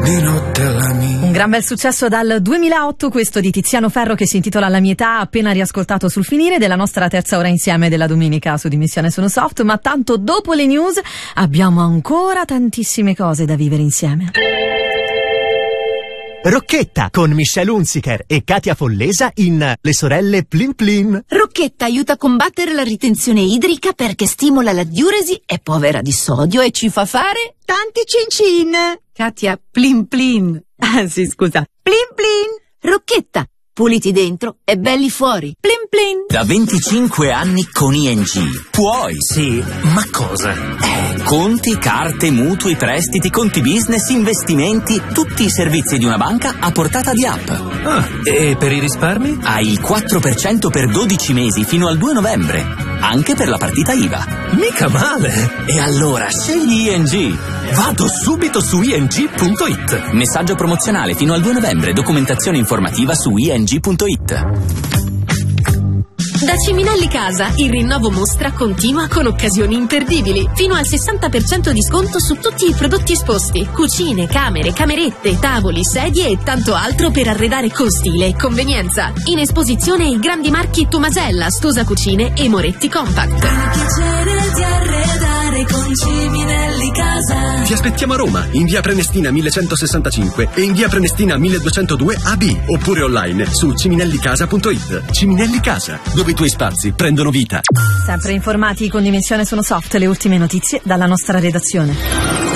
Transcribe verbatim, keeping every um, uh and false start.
di notte alla mia. Un gran bel successo dal duemilaotto, questo di Tiziano Ferro, che si intitola La mia età, appena riascoltato sul finire della nostra terza ora insieme della domenica su Dimissione Sono Soft. Ma tanto dopo le news abbiamo ancora tantissime cose da vivere insieme. Rocchetta con Michelle Hunziker e Katia Follesa in Le sorelle Plin Plin. Rocchetta aiuta a combattere la ritenzione idrica perché stimola la diuresi, è povera di sodio e ci fa fare tanti cin cin. Katia, plin plin. Ah sì, scusa. Plin plin. Rocchetta, puliti dentro e belli fuori. Plin plin. Da venticinque anni con I N G. Puoi. Sì, ma cosa? Eh, conti, carte, mutui, prestiti, conti business, investimenti, tutti i servizi di una banca a portata di app. Ah, e per i risparmi? Hai il quattro per cento per dodici mesi fino al due novembre. Anche per la partita I V A. Mica male! E allora scegli I N G. Vado subito su i n g punto i t. Messaggio promozionale fino al due novembre. Documentazione informativa su i n g punto i t. Da Ciminelli Casa il rinnovo mostra continua con occasioni imperdibili. Fino al sessanta per cento di sconto su tutti i prodotti esposti. Cucine, camere, camerette, tavoli, sedie e tanto altro per arredare con stile e convenienza. In esposizione i grandi marchi Tomasella, Stosa Cucine e Moretti Compact. Il piacere di arredare con Ciminelli Casa. Ti aspettiamo a Roma, in via Prenestina millecentosessantacinque e in via Prenestina milleduecentodue A B, oppure online su ciminellicasa punto i t. Ciminelli Casa, dove i tuoi spazi prendono vita. Sempre informati con Dimensione Sono Soft, le ultime notizie dalla nostra redazione.